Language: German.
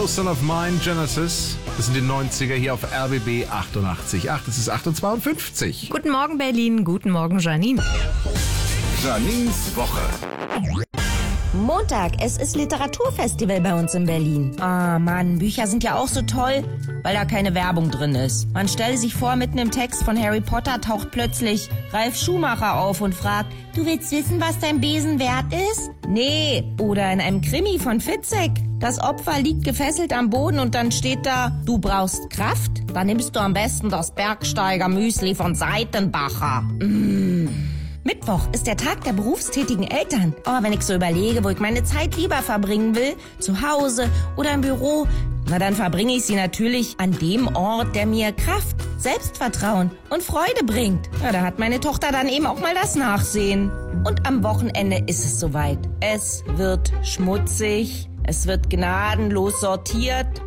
No Son of Mine, Genesis. Das sind die 90er hier auf RBB 88.8. Es ist 8:52. Guten Morgen, Berlin. Guten Morgen, Janine. Janines Woche. Montag, es ist Literaturfestival bei uns in Berlin. Ah, Mann, Bücher sind ja auch so toll, weil da keine Werbung drin ist. Man stelle sich vor, mitten im Text von Harry Potter taucht plötzlich Ralf Schumacher auf und fragt, du willst wissen, was dein Besen wert ist? Nee. Oder in einem Krimi von Fitzek. Das Opfer liegt gefesselt am Boden und dann steht da, du brauchst Kraft? Dann nimmst du am besten das Bergsteiger-Müsli von Seitenbacher. Mittwoch ist der Tag der berufstätigen Eltern. Oh, wenn ich so überlege, wo ich meine Zeit lieber verbringen will, zu Hause oder im Büro, na dann verbringe ich sie natürlich an dem Ort, der mir Kraft, Selbstvertrauen und Freude bringt. Ja, da hat meine Tochter dann eben auch mal das Nachsehen. Und am Wochenende ist es soweit. Es wird schmutzig, es wird gnadenlos sortiert